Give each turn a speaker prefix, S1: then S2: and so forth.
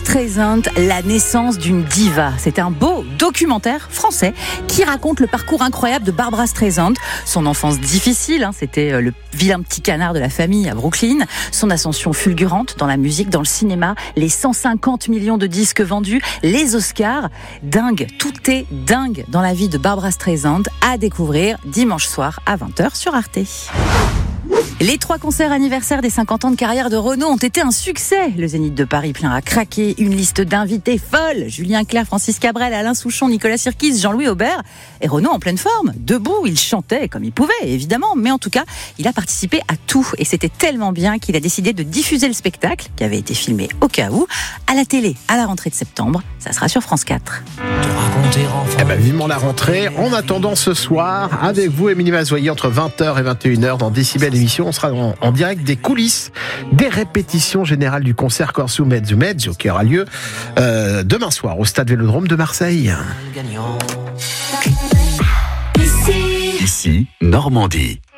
S1: Streisand, la naissance d'une diva. C'est un beau documentaire français qui raconte le parcours incroyable de Barbra Streisand. Son enfance difficile, c'était le vilain petit canard de la famille à Brooklyn. Son ascension fulgurante dans la musique, dans le cinéma, les 150 millions de disques vendus, les Oscars. Dingue, tout est dingue dans la vie de Barbra Streisand, à découvrir dimanche soir à 20h sur Arte. Les 3 concerts anniversaires des 50 ans de carrière de Renaud ont été un succès. Le Zénith de Paris plein à craquer, une liste d'invités folle. Julien Clerc, Francis Cabrel, Alain Souchon, Nicolas Sirkis, Jean-Louis Aubert. Et Renaud en pleine forme, debout, il chantait comme il pouvait, évidemment. Mais en tout cas, il a participé à tout. Et c'était tellement bien qu'il a décidé de diffuser le spectacle, qui avait été filmé au cas où, à la télé, à la rentrée de septembre. Ça sera sur France 4.
S2: Vivement la rentrée. En attendant ce soir, avec vous, Émilie Mazoyer, entre 20h et 21h dans Décibel Émission, on sera en direct des coulisses des répétitions générales du concert Corso Mezzo Mezzo qui aura lieu demain soir au Stade Vélodrome de Marseille.
S3: Ici, Normandie.